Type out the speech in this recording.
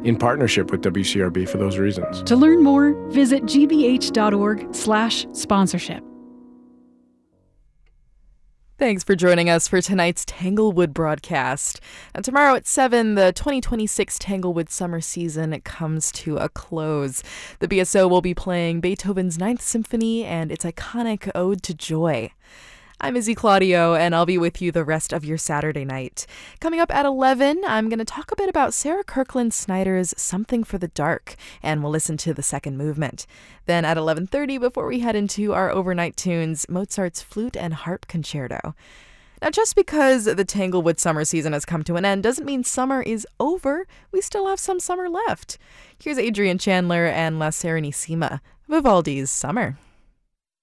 in partnership with WCRB for those reasons. To learn more, visit gbh.org/sponsorship. Thanks for joining us for tonight's Tanglewood broadcast. And tomorrow at 7, the 2026 Tanglewood summer season comes to a close. The BSO will be playing Beethoven's Ninth Symphony and its iconic Ode to Joy. I'm Izzy Claudio, and I'll be with you the rest of your Saturday night. Coming up at 11, I'm going to talk a bit about Sarah Kirkland Snyder's Something for the Dark, and we'll listen to the second movement. Then at 11:30, before we head into our overnight tunes, Mozart's Flute and Harp Concerto. Now, just because the Tanglewood summer season has come to an end doesn't mean summer is over. We still have some summer left. Here's Adrian Chandler and La Serenissima, Vivaldi's Summer.